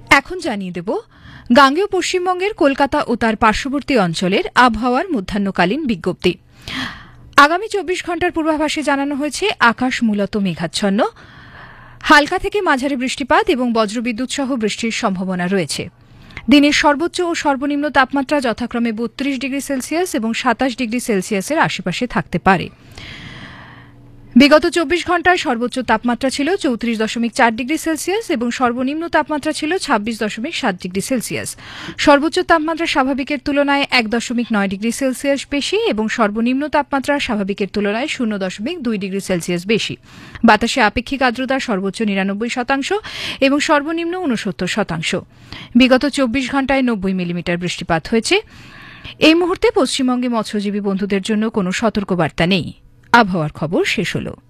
এখন জানিয়ে দেব গাঙ্গেয় পশ্চিমবঙ্গের কলকাতা ও তার পার্শ্ববর্তী অঞ্চলের আবহাওয়ার মধ্যাহ্নকালীন বিজ্ঞপ্তি। আগামী 24 ঘণ্টার পূর্বাভাসে জানানো হয়েছে আকাশ মূলত মেঘাচ্ছন্ন, হালকা থেকে মাঝারি বৃষ্টিপাত এবং বজ্রবিদ্যুৎ সহ বৃষ্টির সম্ভাবনা রয়েছে। দিনের সর্বোচ্চ ও সর্বনিম্ন তাপমাত্রা যথাক্রমে 32 ডিগ্রি সেলসিয়াস এবং 27 ডিগ্রি সেলসিয়াসের আশেপাশে থাকতে পারে। বিগত 24 ঘণ্টায় সর্বোচ্চ তাপমাত্রা ছিল 34.4 ডিগ্রি সেলসিয়াস এবং সর্বনিম্ন তাপমাত্রা ছিল 26.7 ডিগ্রি সেলসিয়াস। সর্বোচ্চ তাপমাত্রা স্বাভাবিকের তুলনায় 1.9 ডিগ্রি সেলসিয়াস বেশি এবং সর্বনিম্ন তাপমাত্রা স্বাভাবিকের তুলনায় 0.2 ডিগ্রি সেলসিয়াস বেশি। বাতাসে আপেক্ষিক আর্দ্রতা সর্বোচ্চ 99% এবং সর্বনিম্ন 69%। বিগত 24 ঘণ্টায় 90 মিলিমিটার বৃষ্টিপাত হয়েছে। এই মুহূর্তে পশ্চিমবঙ্গে মৎস্যজীবী বন্ধুদের জন্য কোনো সতর্কবার্তা নেই। আবহাওয়ার খবর শেষ হলো।